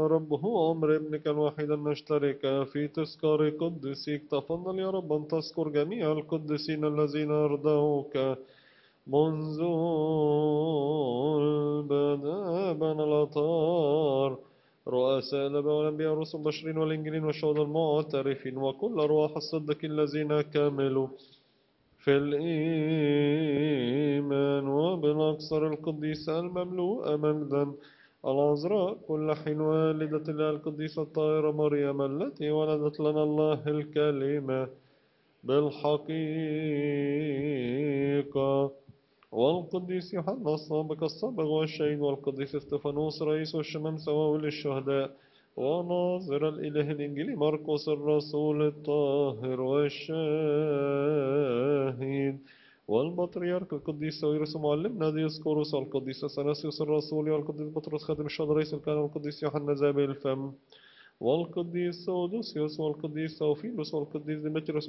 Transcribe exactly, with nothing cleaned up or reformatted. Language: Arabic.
رب هو أمر ابنك الوحيد أن نشترك في تذكار قدسك. تفضل يا رب أن تذكر جميع القديسين الذين أرضوك منذ البدء بين الأطهار، رؤساء الآباء والأنبياء والرسل والبشرين والإنجيلين والشهداء المعترفين وكل أرواح الصديقين الذين كملوا في الإيمان وبالأكثر القديسة المملوءة مجدا العذراء كل حين والدة الله القديسة الطاهرة مريم التي ولدت لنا الله الكلمة بالحقيقة، والقديس يوحنا السابق السابق والشهيد، والقديس استفانوس رئيس الشمامسة وولي الشهداء، وناظر الإله الإنجيلي مرقس الرسول الطاهر والشاهد، والبطريرك القديس ساويرس معلمنا ديسقورس، والقديس اثناسيوس الرسول، والقديس بطرس خادم الشهداء رئيس الكهنة، والقديس يوحنا ذهبي الفم، والقديس سودوسيوس، والقديس سوفيلوس، والقديس ديمتريوس،